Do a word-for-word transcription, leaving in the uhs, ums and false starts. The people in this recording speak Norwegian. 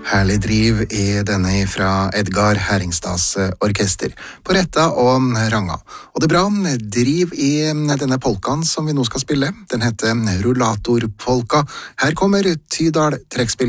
Herlig driv i denne fra Edgar Herringstads orkester, på Retta og Ranga. Og det er bra driv i denne polkaen som vi nå skal spille. Den heter Rullatorpolka. Her kommer Tydal trekkspill.